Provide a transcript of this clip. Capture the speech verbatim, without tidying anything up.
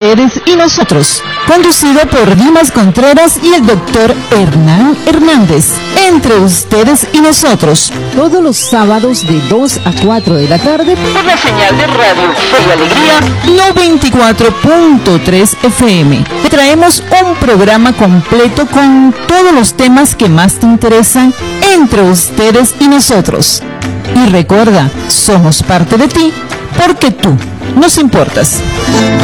Ustedes y Nosotros, conducido por Dimas Contreras y el doctor Hernán Hernández. Entre Ustedes y Nosotros, todos los sábados de dos a cuatro de la tarde por la señal de Radio Fe y Alegría noventa y cuatro punto tres F M. Te traemos un programa completo con todos los temas que más te interesan entre ustedes y nosotros. Y recuerda, somos parte de ti porque tú nos importas.